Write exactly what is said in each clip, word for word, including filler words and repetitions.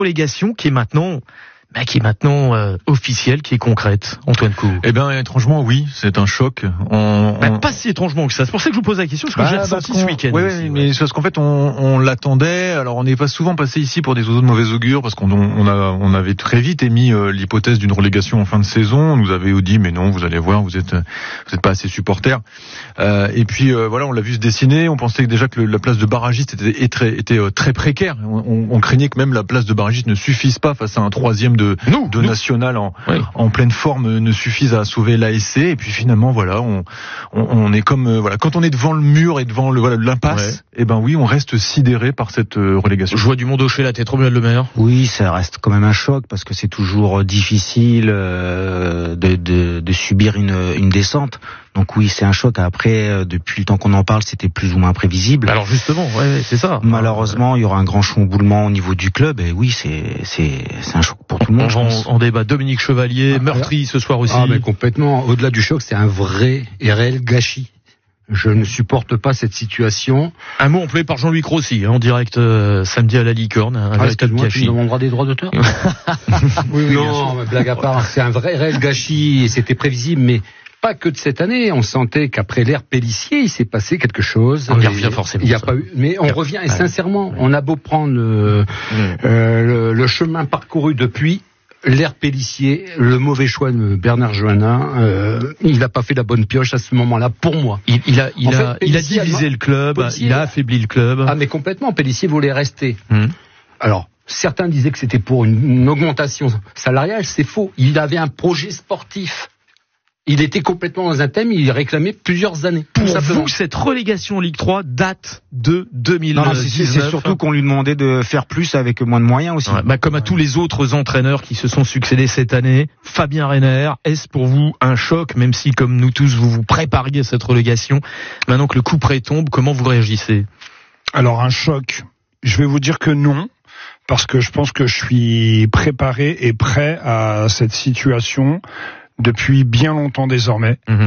relégation qui est maintenant... Bah, qui est maintenant euh, officielle, qui est concrète, Antoine Cou. Eh bien, étrangement, oui, c'est un choc. On, bah, on... Pas si étrangement que ça. C'est pour ça que je vous pose la question, parce que bah, j'ai ressenti ce week-end. Oui, aussi, mais ouais. c'est parce qu'en fait, on, on l'attendait. Alors, on n'est pas souvent passé ici pour des oiseaux de mauvais augure, parce qu'on on, a, on avait très vite émis euh, l'hypothèse d'une relégation en fin de saison. On nous avait dit, mais non, vous allez voir, vous êtes, vous êtes pas assez supporters. Euh, et puis, euh, voilà, on l'a vu se dessiner. On pensait déjà que le, la place de barragiste était, était, était euh, très précaire. On, on craignait que même la place de barragiste ne suffise pas face à un troisième de, nous, de nous. national en, oui. en pleine forme ne suffisent à sauver l'A S C. Et puis finalement, voilà, on, on, on est comme, euh, voilà, quand on est devant le mur et devant le, voilà, l'impasse, ouais. Et ben oui, on reste sidéré par cette euh, relégation. Je vois du monde hocher la tête, Romuald Le Maire. Oui, ça reste quand même un choc parce que c'est toujours difficile euh, de, de, de subir une, une descente. Donc oui, c'est un choc. Après, euh, depuis le temps qu'on en parle, c'était plus ou moins prévisible. Alors justement, ouais, c'est ça. Malheureusement, il y aura un grand chamboulement au niveau du club. Et oui, c'est c'est c'est un choc pour tout le monde. On, je pense. En débat. Dominique Chevalier, ah, meurtri ce soir aussi. Ah, mais complètement. Au-delà du choc, c'est un vrai et réel gâchis. Je ne supporte pas cette situation. Un mot employé par Jean-Louis Crossi, hein, en direct euh, samedi à la Licorne. Un ah, véritable gâchis. Tu me demanderas des droits d'auteur. oui, oui, non, mais blague à part, c'est un vrai réel gâchis. Et c'était prévisible, mais pas que de cette année. On sentait qu'après l'ère Pélissier, il s'est passé quelque chose. On y revient forcément. Il y a pas eu, mais on revient. Et sincèrement, on a beau prendre le, mmh. euh, le, le chemin parcouru depuis. L'ère Pélissier, le mauvais choix de Bernard Joannin, euh, il n'a pas fait la bonne pioche à ce moment-là, pour moi. Il, il a, il en a, fait, il a divisé le club, Pélissier, il a affaibli le club. Ah, mais complètement, Pélissier voulait rester. Hum. Alors, certains disaient que c'était pour une, une augmentation salariale, c'est faux. Il avait un projet sportif. Il était complètement dans un thème, il réclamait plusieurs années. Pour vous, cette relégation en Ligue trois date de deux mille dix-neuf. Non, non, c'est, c'est surtout qu'on lui demandait de faire plus avec moins de moyens aussi. Ouais, bah comme à tous les autres entraîneurs qui se sont succédés cette année, Fabien Reiner, est-ce pour vous un choc, même si comme nous tous vous vous prépariez à cette relégation, maintenant que le coup près tombe, comment vous réagissez ? Alors un choc, je vais vous dire que non. Parce que je pense que je suis préparé et prêt à cette situation depuis bien longtemps désormais. Mmh.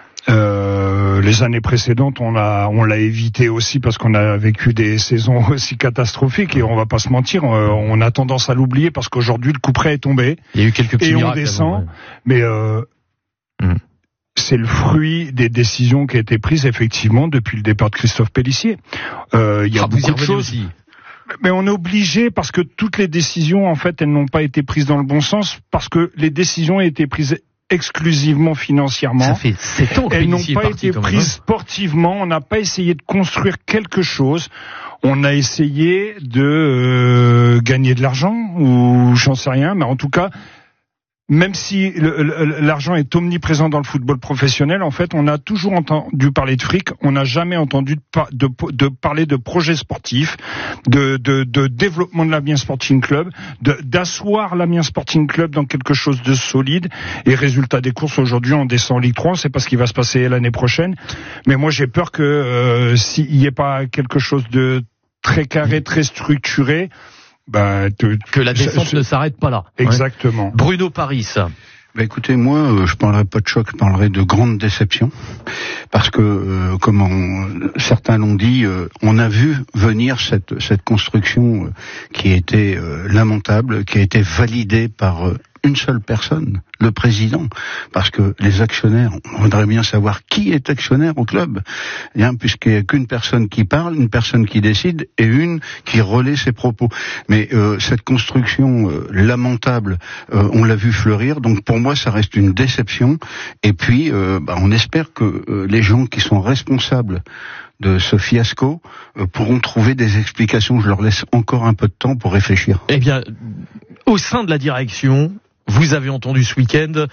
Euh, les années précédentes, on a, on l'a évité aussi parce qu'on a vécu des saisons aussi catastrophiques et on va pas se mentir, on, on a tendance à l'oublier parce qu'aujourd'hui le coup près est tombé. Il y a eu quelques petits et miracles on descend, avant, ouais. mais euh, mmh. c'est le fruit des décisions qui ont été prises effectivement depuis le départ de Christophe Pélissier. Euh, il y a ah, beaucoup de choses. Aussi. Mais on est obligé parce que toutes les décisions, en fait, elles n'ont pas été prises dans le bon sens parce que les décisions ont été prises exclusivement financièrement. Ça fait sept ans que elles n'ont pas été prises même. sportivement. On n'a pas essayé de construire quelque chose. On a essayé de euh, gagner de l'argent ou j'en sais rien, mais en tout cas, même si le, le, l'argent est omniprésent dans le football professionnel, en fait, on a toujours entendu parler de fric, on n'a jamais entendu de, de, de parler de projets sportifs, de, de, de développement de l'Amiens Sporting Club, de, d'asseoir l'Amiens Sporting Club dans quelque chose de solide. Et résultat des courses, aujourd'hui, on descend en Ligue trois, on ne sait pas ce qui va se passer l'année prochaine. Mais moi, j'ai peur que euh, s'il n'y ait pas quelque chose de très carré, très structuré, Bah, te, que la descente je, je, ne s'arrête pas là. Exactement. Ouais. Bruno Paris. Bah écoutez, moi, euh, je parlerai pas de choc, je parlerai de grande déception, parce que, euh, comme on, certains l'ont dit, euh, on a vu venir cette cette construction euh, qui était euh, lamentable, qui a été validée par euh, une seule personne, le président, parce que les actionnaires, on voudrait bien savoir qui est actionnaire au club, bien, puisqu'il n'y a qu'une personne qui parle, une personne qui décide et une qui relaie ses propos. Mais euh, cette construction euh, lamentable, euh, on l'a vu fleurir, donc pour moi ça reste une déception, et puis euh, bah, on espère que euh, les gens qui sont responsables de ce fiasco euh, pourront trouver des explications. Je leur laisse encore un peu de temps pour réfléchir. Eh bien, au sein de la direction, vous avez entendu ce week-end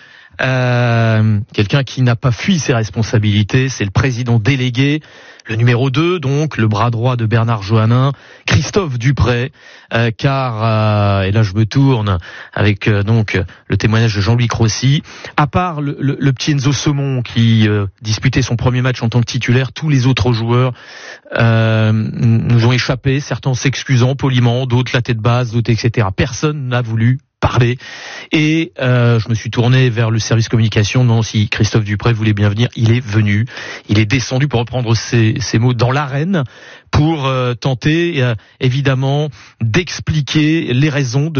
euh, quelqu'un qui n'a pas fui ses responsabilités, c'est le président délégué, le numéro deux, donc le bras droit de Bernard Joannin, Christophe Dupré, euh, car, euh, et là je me tourne avec euh, donc le témoignage de Jean-Louis Crossi, à part le, le, le petit Enzo Saumon qui euh, disputait son premier match en tant que titulaire, tous les autres joueurs euh, nous ont échappé, certains s'excusant poliment, d'autres la tête basse, d'autres et cetera. Personne n'a voulu parler. parler. Et euh, je me suis tourné vers le service communication. Non, si Christophe Duprez voulait bien venir, il est venu. Il est descendu, pour reprendre ses, ses mots, dans l'arène pour euh, tenter euh, évidemment d'expliquer les raisons de